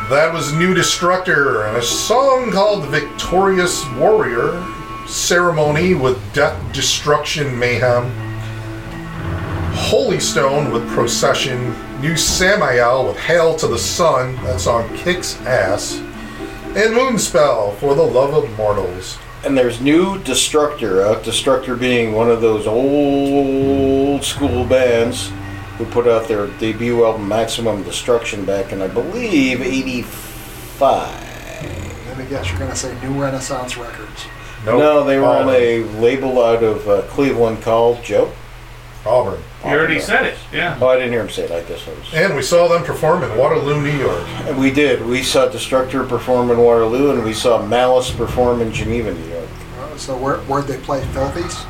That was New Destructor and a song called The Victorious Warrior, Ceremony with Death, Destruction, Mayhem, Holy Stone with Procession, New Samael with Hail to the Sun, that song kicks ass, and Moonspell for The Love of Mortals. And there's New Destructor out, Destructor being one of those old school bands who put out their debut album Maximum Destruction back in, I believe, 85. Let me guess, you're going to say New Renaissance Records. Nope. No, they were on Auburn. a label out of Cleveland called Joe. Auburn. You already said it, yeah. Oh, I didn't hear him say it. I guess I was. And we saw them perform in Waterloo, New York. And we did. We saw Destructor perform in Waterloo, and we saw Malice perform in Geneva, New York. So where'd they play? Filthies?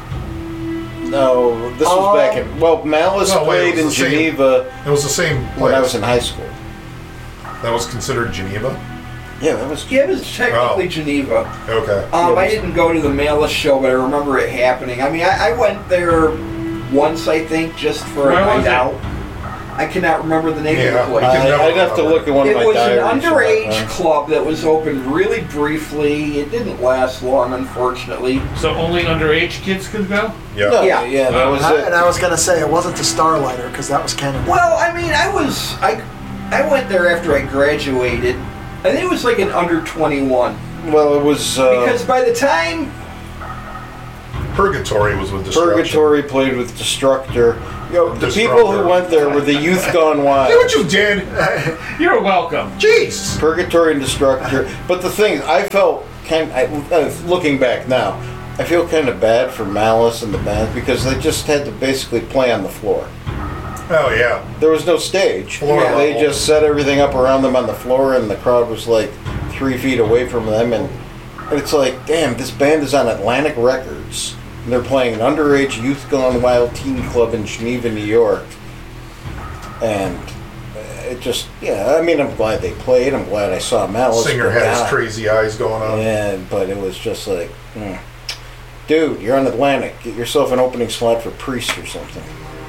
No, this was back in... Well, Malice No, wait, played it was in the same- Geneva It was the same place. when I was in high school. That was considered Geneva? Yeah, that was... Yeah, it was technically Oh. Geneva. Okay. I didn't go to the Malice show, but I remember it happening. I mean, I went there once, I think, just for a Where was night it? out. I cannot remember the name Yeah, of the place. I can never I'd have to look at one of It my was an diaries. from that underage time. club that was open really briefly. It didn't last long, unfortunately. So only underage kids could go? Yeah. No, Yeah. yeah, that was And it. I was going to say, it wasn't the Starlighter, because that was Canada. Well, I mean, I went there after I graduated. I think it was like an under 21. Well, it was... Because by the time... Purgatory was with Destruction. Purgatory played with Destructor. You know, the Destructor. people who went there were the Youth Gone Hey, Wild. what you did? You're welcome. Jeez. Purgatory and Destructor. But the thing, I felt looking back now, I feel kind of bad for Malice and the band because they just had to basically play on the floor. Oh, yeah. There was no stage. Floor They level. just set everything up around them on the floor, and the crowd was like 3 feet away from them. And it's like, damn, this band is on Atlantic Records. And they're playing an underage Youth Gone Wild teen club in Geneva, New York. And it just, yeah, I mean, I'm glad they played. I'm glad I saw Malice. Singer but had his God, crazy eyes going on. yeah, but it was just like, dude, you're on Atlantic. Get yourself an opening slot for Priest or something.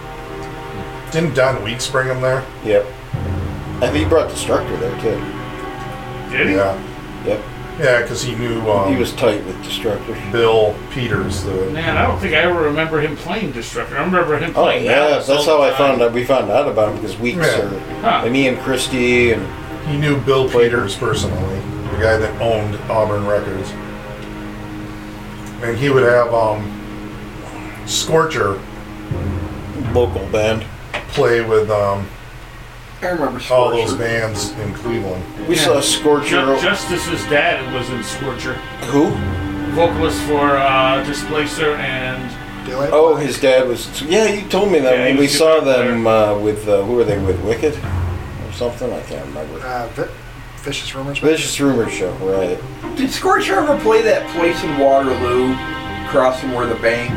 Didn't Don Weeks bring him there? Yep. I think he brought Destructor there too. Did he? Yeah. Yep. Yeah, because he knew He was tight with Destructor. Bill Peters, the Man, I don't think I ever remember him playing Destructor. I remember him Oh playing yeah, Malice that's all how the I found time. out. We found out about him because Weeks Yeah. and Ian Christie and he knew Bill Peters personally, the guy that owned Auburn Records. And he would have Scorcher local band. play with I remember Scorcher. all those bands in Cleveland. We saw Scorcher. Justice's dad was in Scorcher. Who? Vocalist for Displacer and... Dilly? Oh, his dad was. Yeah, you told me that Yeah, when he we was saw guitar them with who were they with? Wicked or something? I can't remember. Vicious Rumors? Vicious Rumor Show, right? Did Scorcher ever play that place in Waterloo, across from where the bank?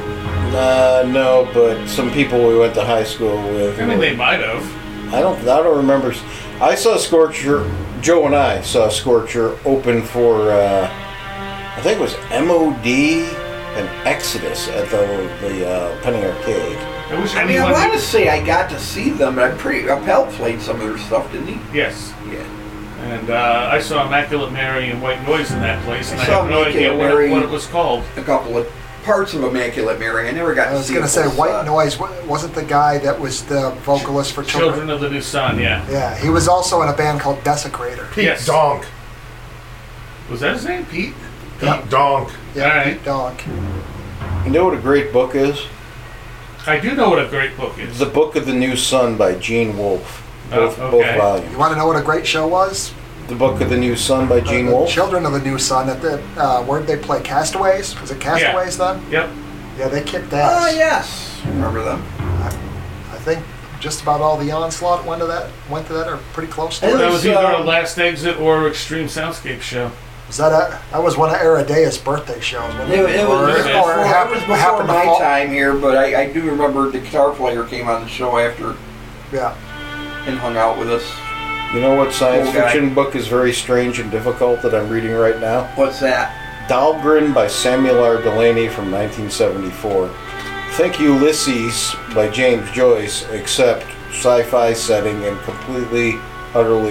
No, but some people we went to high school with. I mean, they might have. I don't remember. I saw Scorcher. Joe and I saw Scorcher open for. I think it was MOD and Exodus at the Penny Arcade. I wish I mean, I anyone... want to say I got to see them, but I'm pretty... Appel played some of their stuff, didn't he? Yes. Yeah. And I saw Immaculate Mary and White Noise in that place, and I I saw have no idea Immaculate Mary. what it was called. A couple of parts of Immaculate Mary. I never got I to was see going to the say, full White set. Noise wasn't the guy that was the vocalist for Children of the New Sun, yeah. Yeah, he was also in a band called Desecrator. Pete Yes. Donk. Was that his name, Pete? Pete Donk. Yeah, Alright. Pete Donk. You know what a great book is? I do know what a great book is. The Book of the New Sun by Gene Wolfe. Both Oh, okay. volumes. You want to know what a great show was? The Book of the New Sun by Gene The Wolfe. Children of the New Sun. At the where'd they play? Castaways? Was it Castaways then? Yep. Yeah, they kicked ass. Oh, yes. Remember them. I think just about all the Onslaught went to that or pretty close to It it. That was either a um, Last Exit or Extreme Soundscape show. Was that was one of Aradea's birthday shows? Wasn't It was before happened to my fall- time here, but I do remember the guitar player came on the show after Yeah. and hung out with us. You know what science Cool guy. fiction book is very strange and difficult that I'm reading right now? What's that? Dahlgren by Samuel R. Delaney from 1974. Think Ulysses by James Joyce, except sci-fi setting and completely, utterly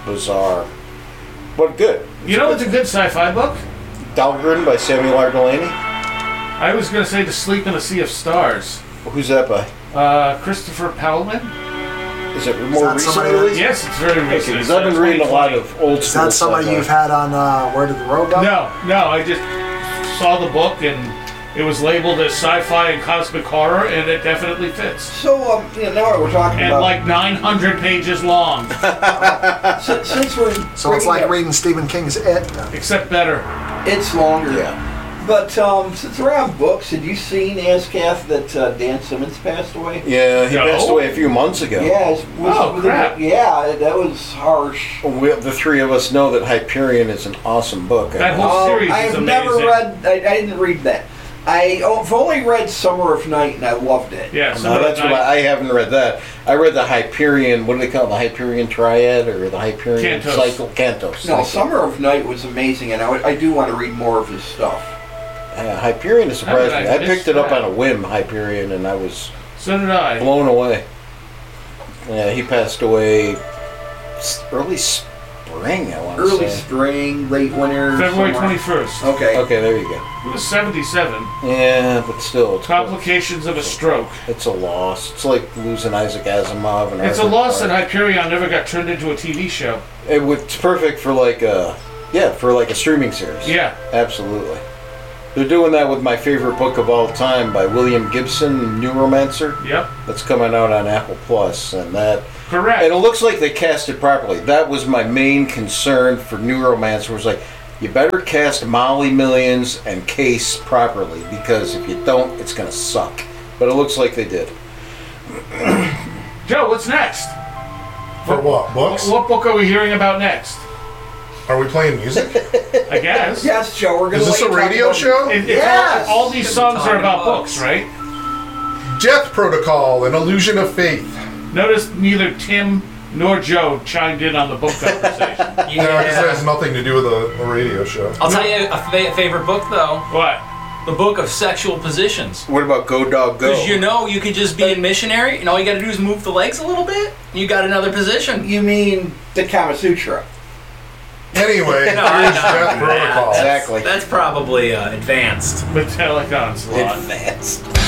bizarre. But good. You know what's a good sci-fi book? Dahlgren by Samuel R. Delaney. I was going to say To Sleep in a Sea of Stars. Who's that by? Christopher Powellman? Is it more that recent somebody- release? Yes, it's very recent. Okay, because I've been reading a lot of old Is school that somebody sci-fi. you've had on Where Did the Road Go? No, I just saw the book and it was labeled as sci-fi and cosmic horror, and it definitely fits. So, now what we're talking And about. like 900 pages long, Since we're So it's bringing like up- reading Stephen King's It. except better. It's longer. Yeah. But since we're on books, had you seen, Ascath, that Dan Simmons passed away? Yeah, he No. passed away a few months ago. Yeah. Oh, crap. Yeah, that was harsh. The three of us know that Hyperion is an awesome book. That whole series is I've amazing. never read. I didn't read that. I've only read Summer of Night, and I loved it. Yeah, No, so that's what I haven't read that. I read the Hyperion, what do they call it? The Hyperion Triad or the Hyperion Cantos. Cycle? Cantos. No, Cycle. Summer of Night was amazing, and I do want to read more of his stuff. Hyperion is surprising. How did I I picked miss it up that? on a whim, Hyperion, and I was So did I. blown away. Yeah, he passed away early spring, I want to Early say. spring, late winter. February summer. 21st. Okay. Okay, there you go. He was 77. Yeah, but still, Complications of a stroke. it's a loss. It's like losing Isaac Asimov. And It's a Arthur loss that Clarke. Hyperion never got turned into a TV show. It's perfect for like a streaming series. Yeah. Absolutely. They're doing that with my favorite book of all time by William Gibson, Neuromancer. Yep. That's coming out on Apple Plus, and Correct. it looks like they cast it properly. That was my main concern for Neuromancer. Was like, you better cast Molly Millions and Case properly, because if you don't, it's gonna suck. But it looks like they did. Joe, what's next? For what? Books? What book are we hearing about next? Are we playing music? I guess. Yes, Joe. We're gonna. Is this let a you talk radio about- show? Yes! All these songs are about books, right? Death Protocol, An Illusion of Faith. Notice neither Tim nor Joe chimed in on the book conversation. No, because that has nothing to do with a radio show. I'll tell you a favorite book though. What? The Book of Sexual Positions. What about Go Dog Go? Because you could just be a missionary, and all you got to do is move the legs a little bit, and you got another position. You mean the Kama Sutra? Anyway, here's No, I know. Death Protocol. Exactly. That's probably advanced. Metallic Onslaught. Advanced.